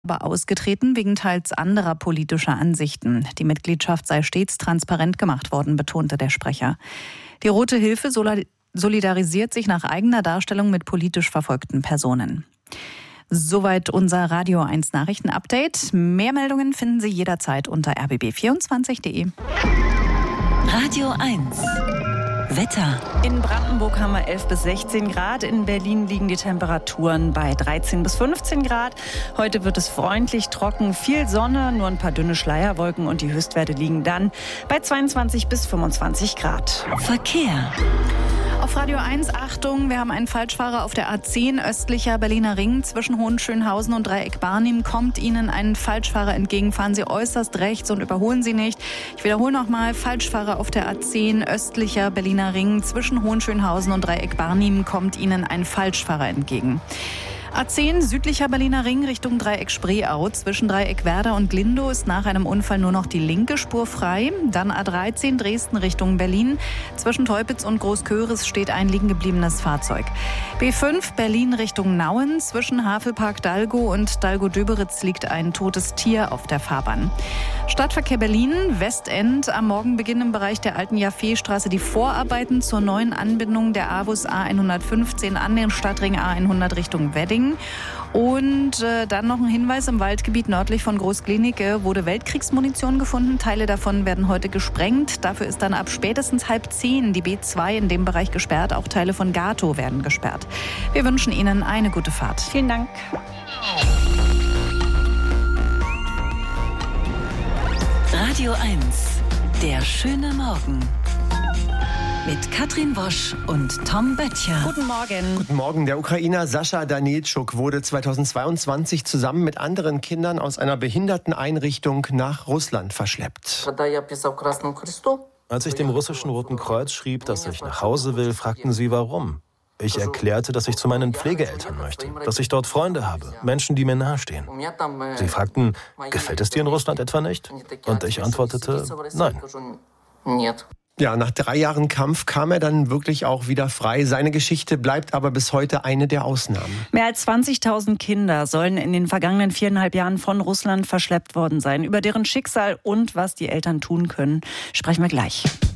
aber ausgetreten wegen teils anderer politischer Ansichten. Die Mitgliedschaft sei stets transparent gemacht worden, betonte der Sprecher. Die Rote Hilfe solidarisiert sich nach eigener Darstellung mit politisch verfolgten Personen. Soweit unser Radio 1 Nachrichten-Update. Mehr Meldungen finden Sie jederzeit unter rbb24.de. Radio 1 Wetter. In Brandenburg haben wir 11 bis 16 Grad. In Berlin liegen die Temperaturen bei 13 bis 15 Grad. Heute wird es freundlich, trocken, viel Sonne, nur ein paar dünne Schleierwolken und die Höchstwerte liegen dann bei 22 bis 25 Grad. Verkehr. Auf Radio 1, Achtung, wir haben einen Falschfahrer auf der A10 östlicher Berliner Ring zwischen Hohenschönhausen und Dreieck Barnim. Kommt Ihnen ein Falschfahrer entgegen, fahren Sie äußerst rechts und überholen Sie nicht. Ich wiederhole nochmal, Falschfahrer auf der A10 östlicher Berliner Ring zwischen Hohenschönhausen und Dreieck Barnim. Kommt Ihnen ein Falschfahrer entgegen. A10 südlicher Berliner Ring Richtung Dreieck Spreeau. Zwischen Dreieck Werder und Lindow ist nach einem Unfall nur noch die linke Spur frei. Dann A13 Dresden Richtung Berlin. Zwischen Teupitz und Großköris steht ein liegen gebliebenes Fahrzeug. B5 Berlin Richtung Nauen. Zwischen Havelpark Dalgo und Dalgo-Döberitz liegt ein totes Tier auf der Fahrbahn. Stadtverkehr Berlin, Westend. Am Morgenbeginn im Bereich der alten Jaffeestraße die Vorarbeiten zur neuen Anbindung der AWUS A115 an den Stadtring A100 Richtung Wedding. Und dann noch ein Hinweis, im Waldgebiet nördlich von Großklinike wurde Weltkriegsmunition gefunden. Teile davon werden heute gesprengt. Dafür ist dann ab spätestens 9:30 die B2 in dem Bereich gesperrt. Auch Teile von Gato werden gesperrt. Wir wünschen Ihnen eine gute Fahrt. Vielen Dank. Radio 1, der schöne Morgen. Mit Katrin Wosch und Tom Böttcher. Guten Morgen. Guten Morgen. Der Ukrainer Sascha Danilchuk wurde 2022 zusammen mit anderen Kindern aus einer Behinderteneinrichtung nach Russland verschleppt. Als ich dem russischen Roten Kreuz schrieb, dass ich nach Hause will, fragten sie, warum. Ich erklärte, dass ich zu meinen Pflegeeltern möchte, dass ich dort Freunde habe, Menschen, die mir nahestehen. Sie fragten, gefällt es dir in Russland etwa nicht? Und ich antwortete, nein. Ja, nach 3 Jahren Kampf kam er dann wirklich auch wieder frei. Seine Geschichte bleibt aber bis heute eine der Ausnahmen. Mehr als 20.000 Kinder sollen in den vergangenen 4,5 Jahren von Russland verschleppt worden sein. Über deren Schicksal und was die Eltern tun können, sprechen wir gleich.